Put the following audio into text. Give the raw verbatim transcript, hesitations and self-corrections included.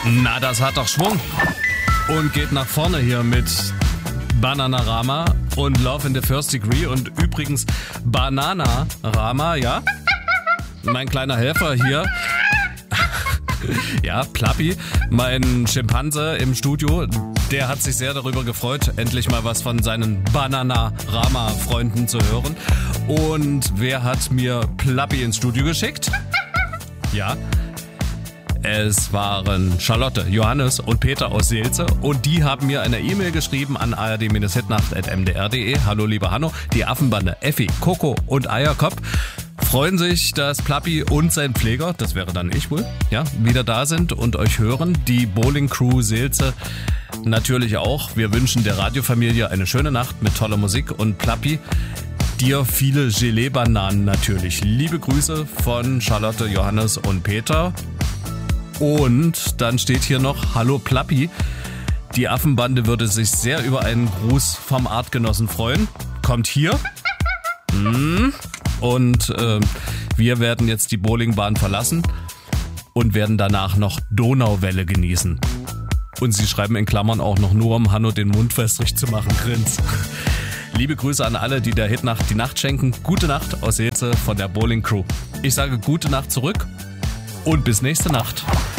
Na, das hat doch Schwung. Und geht nach vorne hier mit Bananarama und Love in the First Degree. Und übrigens Bananarama, ja? Mein kleiner Helfer hier. Ja, Plappi, mein Schimpanse im Studio, der hat sich sehr darüber gefreut, endlich mal was von seinen Bananarama-Freunden zu hören. Und wer hat mir Plappi ins Studio geschickt? Ja, es waren Charlotte, Johannes und Peter aus Seelze und die haben mir eine E-Mail geschrieben an a r d Bindestrich hitnacht at m d r punkt d e. Hallo lieber Hanno, die Affenbande Effi, Coco und Eierkopf freuen sich, dass Plappi und sein Pfleger, das wäre dann ich wohl, ja, wieder da sind und euch hören. Die Bowling Crew Seelze natürlich auch. Wir wünschen der Radiofamilie eine schöne Nacht mit toller Musik und Plappi, dir viele Gelee-Bananen natürlich. Liebe Grüße von Charlotte, Johannes und Peter. Und dann steht hier noch, hallo Plappi, die Affenbande würde sich sehr über einen Gruß vom Artgenossen freuen. Kommt hier. Hm. Und äh, wir werden jetzt die Bowlingbahn verlassen und werden danach noch Donauwelle genießen. Und sie schreiben in Klammern auch noch nur, um Hanno den Mund wässrig zu machen, Grins. Liebe Grüße an alle, die der Hitnacht die Nacht schenken. Gute Nacht aus Seelze von der Bowling Crew. Ich sage gute Nacht zurück und bis nächste Nacht.